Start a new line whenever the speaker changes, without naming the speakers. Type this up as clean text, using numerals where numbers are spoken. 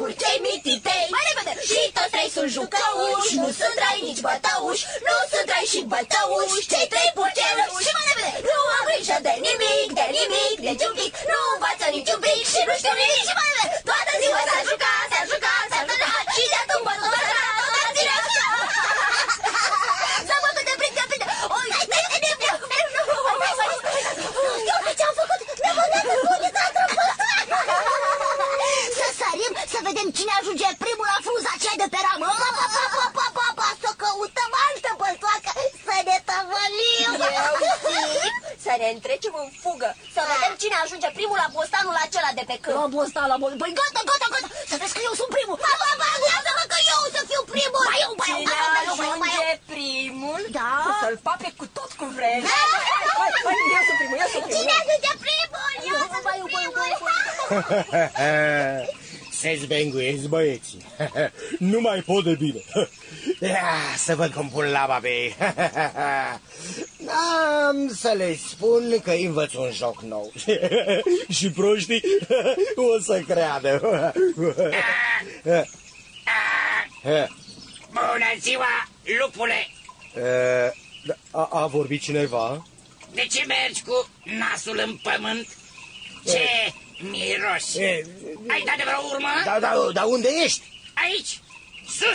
trepuri, cei mititei. Mai repede! Și toți trei sunt jucăuși, nu sunt rai nici bătăuși, nu sunt rai și bătăuși, cei trei purceluși. Și mai repede! Nu am grijă de nimic, niciun pic, nu învață niciun pic și nu știu nimic. Și mai repede! Toată ziua s-a jucat, s-a jucat, s-a jucat și de atunci bă, tot ziua. S-a făcut de prinde. Oi, uite ce-am făcut! Să sărim, să vedem cine ajunge primul la frunza aceea de pe ramă. Să căutăm altă băltoacă, să ne tăvălim. Să ne întrecem în fugă, să vedem cine ajunge primul la bostanul acela de pe câmp. La bostan, Păi gata, să vezi că eu sunt primul. Lasă-mă că eu să fiu primul. Cine ajunge primul, să-l pape cu tot cu vreme. Eu sunt primul. Cine ajunge primul? Eu sunt primul.
Se zbenguiesc băieții. Nu mai pot de bine. Să văd cum pun laba pe ei. Am să le spun că învăț un joc nou. Și proștii o să creadă.
Bună ziua, lupule!
A vorbit cineva?
De ce mergi cu nasul în pământ? Ce miroși? Ai dat de vreo urmă?
Da, unde ești?
Aici, sus!